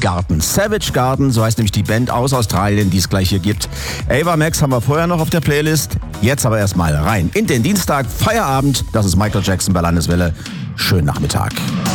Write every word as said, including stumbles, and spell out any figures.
Garden. Savage Garden, so heißt nämlich die Band aus Australien, die es gleich hier gibt. Ava Max haben wir vorher noch auf der Playlist. Jetzt aber erstmal rein in den Dienstag, Feierabend. Das ist Michael Jackson bei Landeswelle. Schönen Nachmittag.